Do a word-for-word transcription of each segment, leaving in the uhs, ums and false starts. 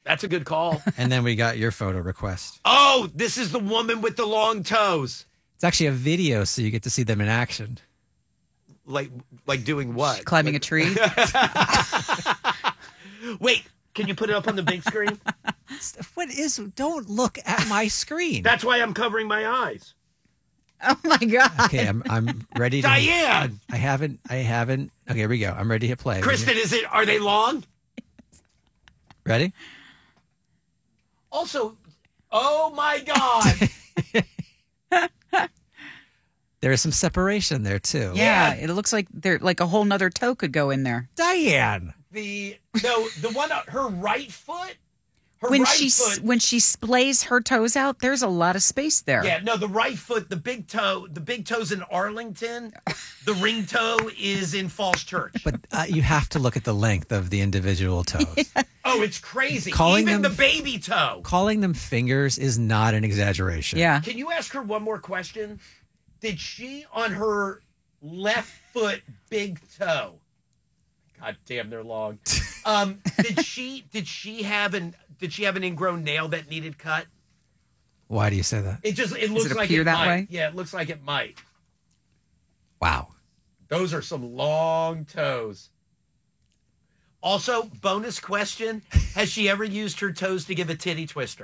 That's a good call. And then we got your photo request. Oh, this is the woman with the long toes. It's actually a video, so you get to see them in action. Like, like doing what? She's climbing like, a tree. Wait, can you put it up on the big screen? What is? Don't look at my screen. That's why I'm covering my eyes. Oh my God. Okay, I'm I'm ready to. Diane, I haven't. I haven't. Okay, here we go. I'm ready to hit play. Kristen, is it? Are they long? Ready? Also, oh my God. There's some separation there too. Yeah, it looks like there like a whole nother toe could go in there. Diane. The no, the one her right foot. Her When right she foot, when she splays her toes out, there's a lot of space there. yeah, no, the right foot, the big toe, the big toe's in Arlington. The ring toe is in Falls Church. But uh, you have to look at the length of the individual toes. Yeah. Oh, it's crazy. Calling Even them- the baby toe. Calling them fingers is not an exaggeration. Yeah. Can you ask her one more question? Did she on her left foot big toe? God damn, they're long. Um, did she did she have an did she have an ingrown nail that needed cut? Why do you say that? It just it looks it like appear it that might. way? Yeah, it looks like it might. Wow. Those are some long toes. Also, bonus question: has she ever used her toes to give a titty twister?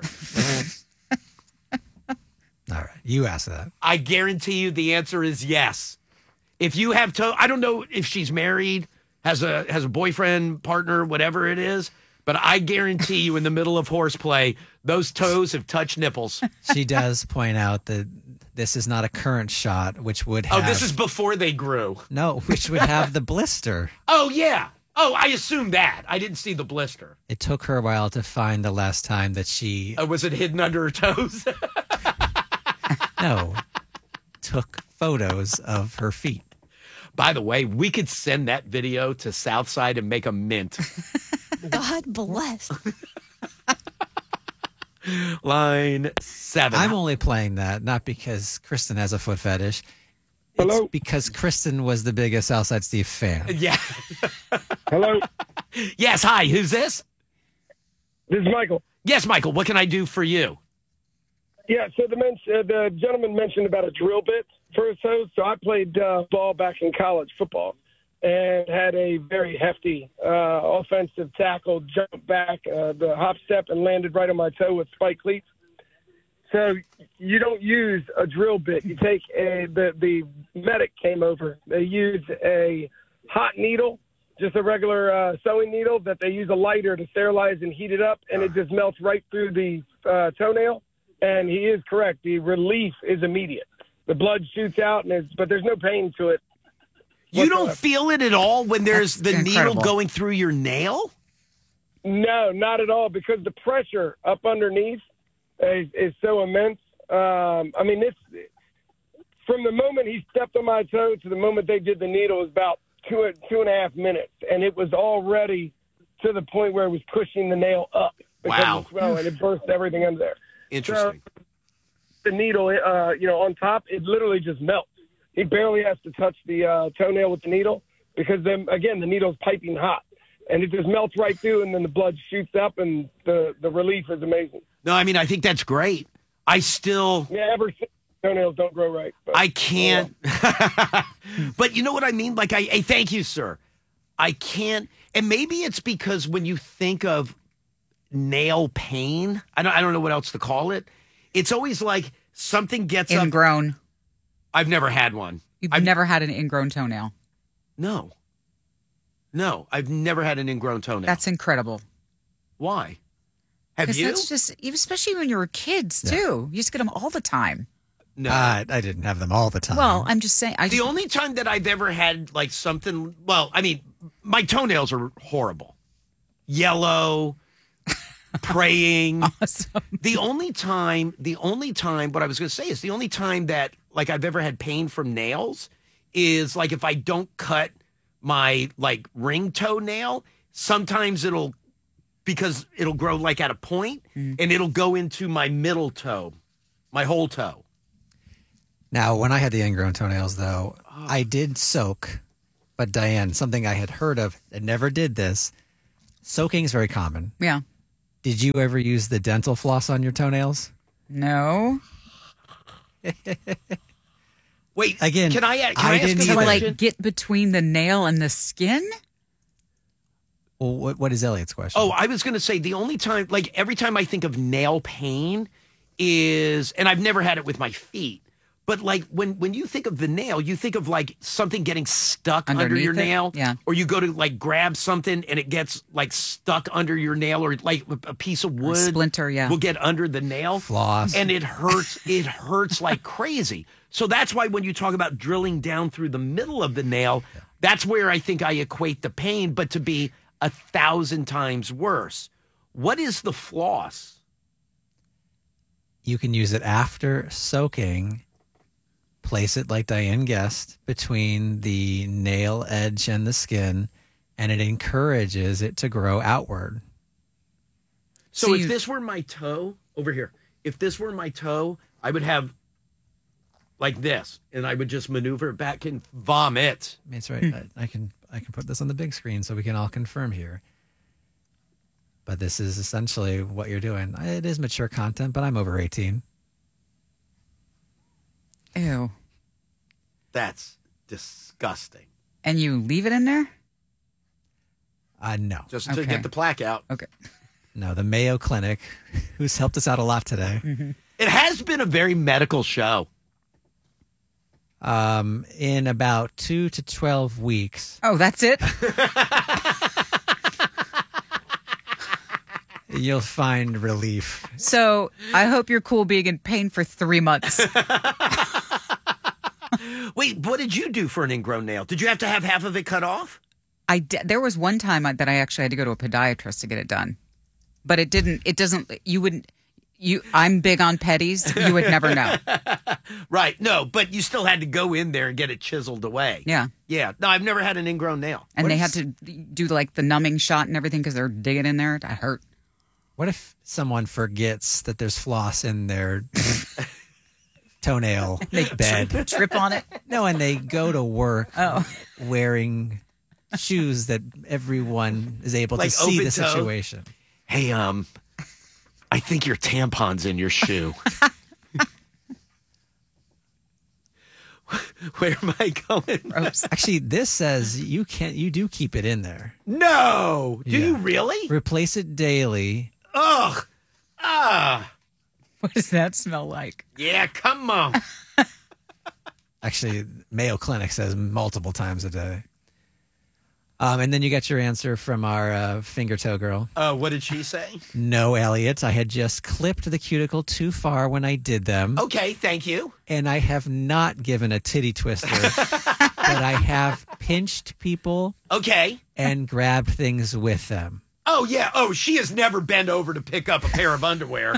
All right, you asked that. I guarantee you the answer is yes. If you have toe, I don't know if she's married, has a has a boyfriend, partner, whatever it is, but I guarantee you in the middle of horseplay, those toes have touched nipples. She does point out that this is not a current shot, which would have. Oh, this is before they grew. No, which would have the blister. Oh, yeah. Oh, I assume that. I didn't see the blister. It took her a while to find the last time that she. Uh, was it hidden under her toes? No. Took photos of her feet. By the way, we could send that video to Southside and make a mint. God bless. Line seven. I'm only playing that not because Kristen has a foot fetish. Hello? It's because Kristen was the biggest Southside Steve fan. Yeah. Hello, Yes. Hi. Who's this? this is Michael. Yes, Michael. What can I do for you? Yeah, so the men- uh, the gentleman mentioned about a drill bit for his toes. So I played uh, ball back in college football and had a very hefty uh, offensive tackle jump back uh, the hop step and landed right on my toe with spike cleats. So you don't use a drill bit. You take a the the medic came over. They used a hot needle, just a regular uh, sewing needle that they use a lighter to sterilize and heat it up, and it just melts right through the uh, toenail. And he is correct. The relief is immediate. The blood shoots out, and it's, but there's no pain to it. You don't whatsoever. feel it at all when there's That's the incredible. needle going through your nail? No, not at all, because the pressure up underneath is, is so immense. Um, I mean, it's from the moment he stepped on my toe to the moment they did the needle was about two two and a half minutes, and it was already to the point where it was pushing the nail up because Wow. of the swelling. It burst everything under there. Interesting. The needle, uh, you know, on top, it literally just melts. He barely has to touch the uh, toenail with the needle because then again the needle's piping hot, and it just melts right through, and then the blood shoots up, and the the relief is amazing. No, I mean, I think that's great. I still, Yeah, ever since toenails don't grow right. But, I can't. But you know what I mean? Like, I, hey, thank you, sir. I can't, and maybe it's because when you think of nail pain, I don't, I don't know what else to call it. It's always like something gets up. Ingrown. I've never had one. You've I've never had an ingrown toenail. No. No, I've never had an ingrown toenail. That's incredible. Why? Have Because you? that's just, especially when you were kids, too. You just get them all the time. No. Uh, I didn't have them all the time. Well, I'm just saying. I The just, only time that I've ever had like something, well, I mean, my toenails are horrible. Yellow, praying. Awesome. The only time, the only time, what I was going to say is the only time that like I've ever had pain from nails is like if I don't cut my like ring toenail, sometimes it'll, because it'll grow like at a point and it'll go into my middle toe, my whole toe. Now, when I had the ingrown toenails, though, I did soak. But Diane, something I had heard of and never did this. Soaking is very common. Yeah. Did you ever use the dental floss on your toenails? No. Wait, Again, can I, can I I, ask didn't a To either. question? like get between the nail and the skin? Well, what, what is Elliot's question? Oh, I was going to say the only time, like every time I think of nail pain is, and I've never had it with my feet, but like when, when you think of the nail, you think of like something getting stuck under Underneath your it? nail. Yeah. Or you go to like grab something and it gets like stuck under your nail, or like a piece of wood splinter, yeah. will get under the nail. Floss. And it hurts. It hurts like crazy. So that's why when you talk about drilling down through the middle of the nail, that's where I think I equate the pain, but to be a thousand times worse. What is the floss? You can use it after soaking. Place it like Diane guessed between the nail edge and the skin, and it encourages it to grow outward. So, So if you- this were my toe over here, if this were my toe, I would have like this, and I would just maneuver it back and vomit. I mean, it's right. I, I can I can put this on the big screen so we can all confirm here. But this is essentially what you're doing. It is mature content, but I'm over eighteen. Ew. That's disgusting. And you leave it in there? Uh, no, Just to Okay. get the plaque out. Okay. no. The Mayo Clinic, who's helped us out a lot today, It has been a very medical show. um, in about two to twelve weeks, Oh, that's it? you'll find relief. So I hope you're cool being in pain for three months. Wait, what did you do for an ingrown nail? Did you have to have half of it cut off? I di- there was one time I- that I actually had to go to a podiatrist to get it done, but it didn't. It doesn't. You wouldn't. You. I'm big on petties. You would never know. Right. No, but you still had to go in there and get it chiseled away. Yeah. Yeah. No, I've never had an ingrown nail. And What they is- had to do like the numbing shot and everything because they're digging in there. That hurt. What if someone forgets that there's floss in their toenail bed? Trip on it. No, and they go to work Oh. wearing shoes that everyone is able Like to see open the toe? situation. Hey, um, I think your tampon's in your shoe. Where am I going? Gross. Actually, this says you can't. You do keep it in there. No. Do Yeah. you really? Replace it daily. Ugh. Ah. What does that smell like? Yeah, come on. Actually, Mayo Clinic says multiple times a day. Um, and then you get your answer from our uh, finger toe girl. Uh, what did she say? No, Elliot, I had just clipped the cuticle too far when I did them. Okay, thank you. And I have not given a titty twister, but I have pinched people Okay. and grabbed things with them. Oh, yeah. Oh, she has never bent over to pick up a pair of underwear.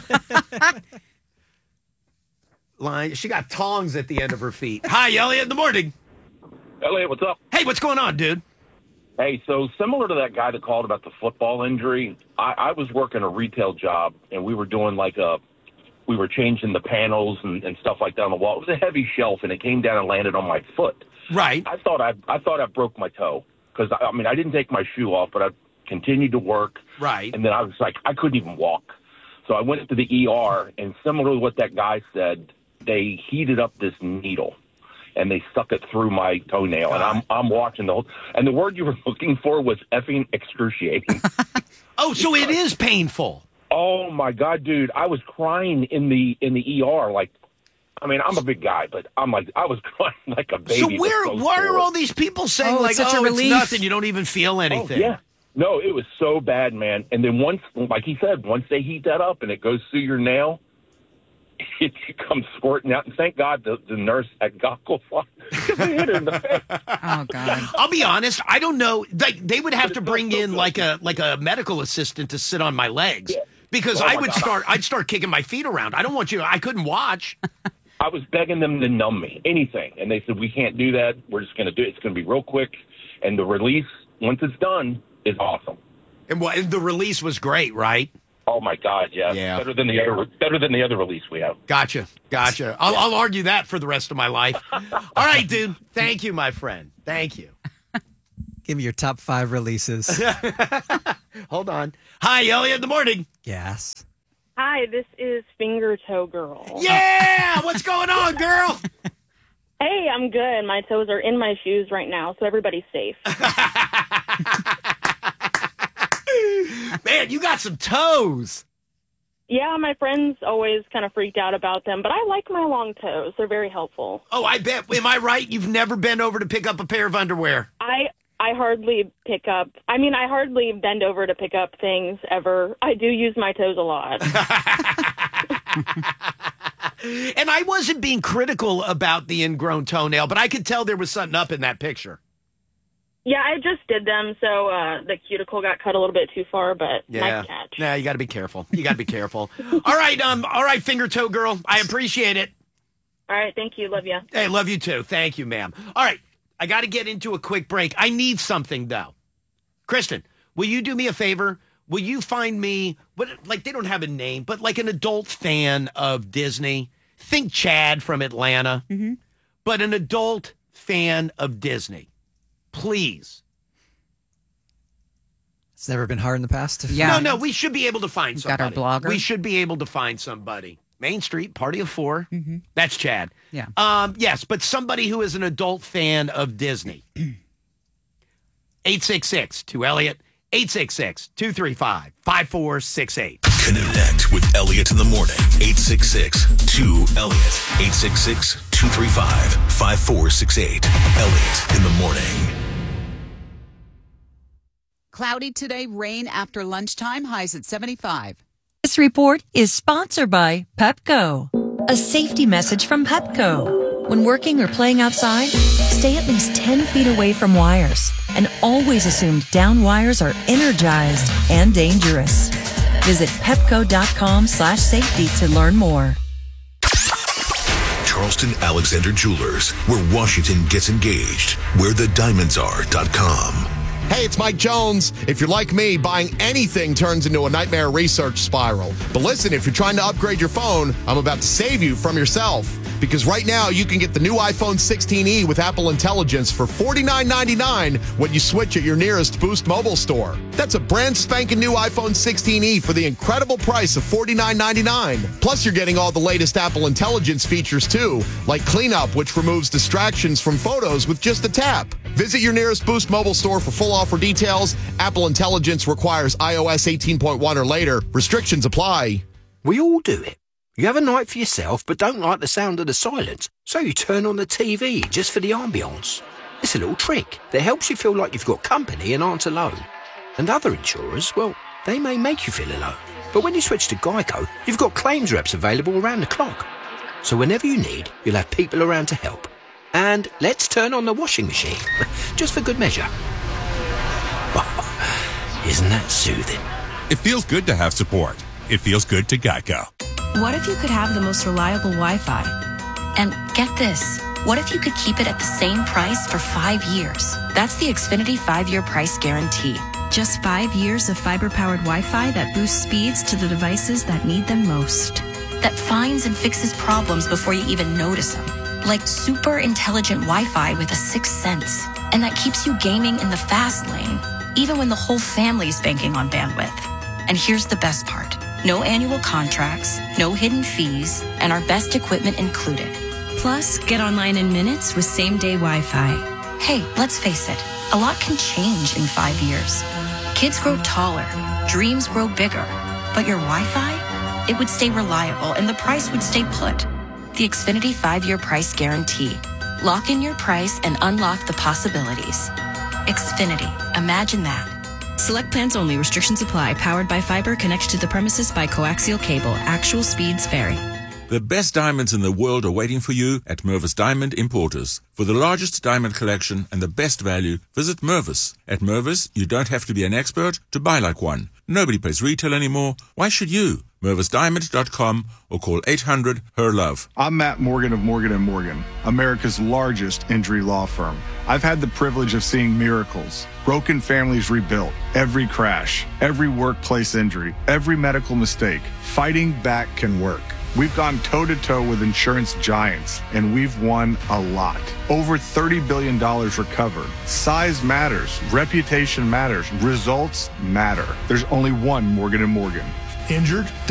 Line. She got tongs at the end of her feet. Hi, Elliot, in the morning. Elliot, what's up? Hey, what's going on, dude? Hey, so similar to that guy that called about the football injury, I, I was working a retail job, and we were doing like a, we were changing the panels and, and stuff like that on the wall. It was a heavy shelf, and it came down and landed on my foot. Right. I thought I, I thought I broke my toe because I, I mean I didn't take my shoe off, but I continued to work. Right. And then I was like, I couldn't even walk. So I went to the E R, and similar to what that guy said, they heated up this needle, and they stuck it through my toenail. And I'm I'm watching the whole. And the word you were looking for was effing excruciating. Oh, so it is painful. Oh my God, dude! I was crying in the in the E R. Like, I mean, I'm a big guy, but I'm like, I was crying like a baby. So It was where, so why are sore. all these people saying Oh, like, it's such a oh, it's relief. nothing, you don't even feel Oh, anything? yeah. No, it was so bad, man. And then once, like he said, once they heat that up and it goes through your nail, it comes squirting out. And thank God the, the nurse had goggles on because they hit her in the face. Oh God. I'll be honest, I don't know. Like they would have But to it bring felt so in good. like a like a medical assistant to sit on my legs because Oh, I my would God. start I'd start kicking my feet around. I don't want you. I couldn't watch. I was begging them to numb me, anything. And they said, we can't do that. We're just going to do it. It's going to be real quick. And the release, once it's done, is awesome. And what and the release was great, right? Oh, my God, yeah. Yeah. Better than the other better than the other release we have. Gotcha, gotcha. I'll, I'll argue that for the rest of my life. All right, dude. Thank you, my friend. Thank you. Give me your top five releases. Hold on. Hi, Elliot in the morning. Gas. Hi, this is Finger Toe Girl. Yeah! What's going on, girl? Hey, I'm good. My toes are in my shoes right now, so everybody's safe. Man, you got some toes. Yeah, my friends always kind of freaked out about them, but I like my long toes. They're very helpful. Oh, I bet. Am I right? You've never bent over to pick up a pair of underwear. I I hardly pick up, I mean, I hardly bend over to pick up things ever. I do use my toes a lot. And I wasn't being critical about the ingrown toenail, but I could tell there was something up in that picture. Yeah, I just did them, so uh, the cuticle got cut a little bit too far, but Yeah. nice catch. Yeah, you got to be careful. You got to be careful. All right, um, all right, Finger Toe Girl. I appreciate it. All right, thank you. Love you. Hey, love you too. Thank you, ma'am. All right, I got to get into a quick break. I need something, though. Kristen, will you do me a favor? Will you find me, what, like they don't have a name, but like an adult fan of Disney? Think Chad from Atlanta, Mm-hmm. but an adult fan of Disney. Please. It's never been hard in the past. To Yeah. No, no, we should be able to find We've got somebody. our blogger. We should be able to find somebody. Main Street, Party of Four. Mm-hmm. That's Chad. Yeah. Um, yes, but somebody who is an adult fan of Disney. eight six six, two Elliot. eight six six, two three five, five four six eight. Connect with Elliot in the morning. eight six six, two Elliot. eight six six, two three five, five four six eight. Elliot in the morning. Cloudy today, rain after lunchtime, highs at seventy-five. This report is sponsored by Pepco. A safety message from Pepco. When working or playing outside, stay at least ten feet away from wires and always assume down wires are energized and dangerous. Visit pepco.com slash safety to learn more. Charleston Alexander Jewelers, where Washington gets engaged, where the diamonds are dot com. Hey, it's Mike Jones. If you're like me, buying anything turns into a nightmare research spiral. But listen, if you're trying to upgrade your phone, I'm about to save you from yourself. Because right now, you can get the new iPhone sixteen e with Apple Intelligence for forty-nine ninety-nine when you switch at your nearest Boost mobile store. That's a brand spanking new iPhone sixteen e for the incredible price of forty-nine ninety-nine. Plus, you're getting all the latest Apple Intelligence features, too, like Cleanup, which removes distractions from photos with just a tap. Visit your nearest Boost mobile store for full offer details. Apple Intelligence requires i O S eighteen point one or later. Restrictions apply. We all do it. You have a night for yourself but don't like the sound of the silence, so you turn on the T V just for the ambience. It's a little trick that helps you feel like you've got company and aren't alone. And other insurers, well, they may make you feel alone. But when you switch to Geico, you've got claims reps available around the clock. So whenever you need, you'll have people around to help. And let's turn on the washing machine, just for good measure. Isn't that soothing? It feels good to have support. It feels good to Geico. What if you could have the most reliable Wi-Fi? And get this, what if you could keep it at the same price for five years? That's the Xfinity five-year price guarantee. Just five years of fiber-powered Wi-Fi that boosts speeds to the devices that need them most. That finds and fixes problems before you even notice them. Like super intelligent Wi-Fi with a sixth sense. And that keeps you gaming in the fast lane, even when the whole family's banking on bandwidth. And here's the best part. No annual contracts, no hidden fees, and our best equipment included. Plus, get online in minutes with same-day Wi-Fi. Hey, let's face it, a lot can change in five years. Kids grow taller, dreams grow bigger, but your Wi-Fi, it would stay reliable and the price would stay put. The Xfinity five-year price guarantee. Lock in your price and unlock the possibilities. Xfinity, imagine that. Select plans only. Restrictions apply. Powered by fiber. Connected to the premises by coaxial cable. Actual speeds vary. The best diamonds in the world are waiting for you at Mervis Diamond Importers. For the largest diamond collection and the best value, visit Mervis. At Mervis, you don't have to be an expert to buy like one. Nobody pays retail anymore. Why should you? Mervis Diamond dot com or call eight hundred, H E R LOVE. I'm Matt Morgan of Morgan and Morgan, America's largest injury law firm. I've had the privilege of seeing miracles, broken families rebuilt, every crash, every workplace injury, every medical mistake. Fighting back can work. We've gone toe-to-toe with insurance giants, and we've won a lot. Over thirty billion dollars recovered. Size matters. Reputation matters. Results matter. There's only one Morgan and Morgan. Injured?